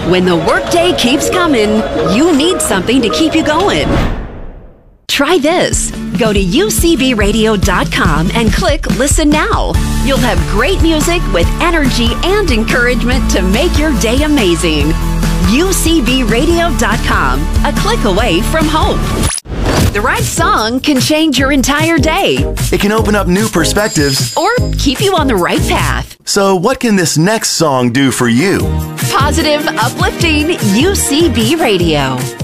When the workday keeps coming, you need something to keep you going. Try this. Go to ucbradio.com and click Listen Now. You'll have great music with energy and encouragement to make your day amazing. ucbradio.com, a click away from hope. The right song can change your entire day. It can open up new perspectives or keep you on the right path. So what can this next song do for you? Positive, uplifting UCB Radio.